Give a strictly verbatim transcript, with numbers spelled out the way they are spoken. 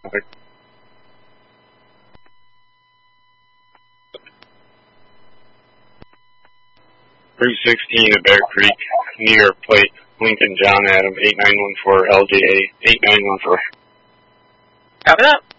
Route sixteen at Bear Creek, New York plate, Lincoln John Adam, eight nine one four L J A, eight nine one four. Copy that.